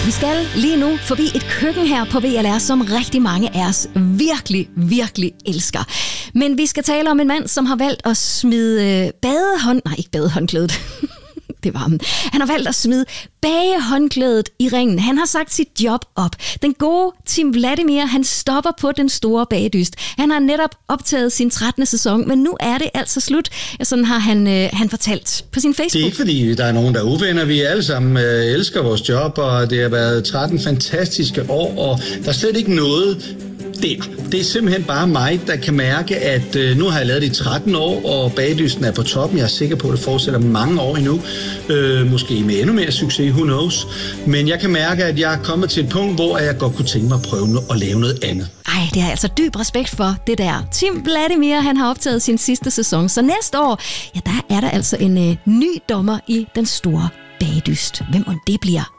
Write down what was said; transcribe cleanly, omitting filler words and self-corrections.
Vi skal lige nu forbi et køkken her på VLR, som rigtig mange af os virkelig, virkelig elsker. Men vi skal tale om en mand, som har valgt at smide badehåndklædet. Det var ham. Han har valgt at smide bagehåndklædet i ringen. Han har sagt sit job op. Den gode Tim Vladimir, han stopper på den store bagedyst. Han har netop optaget sin 13. sæson, men nu er det altså slut. Sådan har han fortalt på sin Facebook. Det er ikke fordi, der er nogen, der er uvenner. Vi alle sammen elsker vores job, og det har været 13 fantastiske år, og der er slet ikke noget der. Det er simpelthen bare mig, der kan mærke, at nu har jeg lavet det i 13 år, og bagdysten er på toppen. Jeg er sikker på, at det fortsætter mange år endnu. Måske med endnu mere succes, who knows. Men jeg kan mærke, at jeg er kommet til et punkt, hvor jeg godt kunne tænke mig at prøve at lave noget andet. Ej, det har altså dyb respekt for det der. Tim Vladimir, han har optaget sin sidste sæson, så næste år, ja, der er der altså en ny dommer i den store bagdyst. Hvem må det bliver?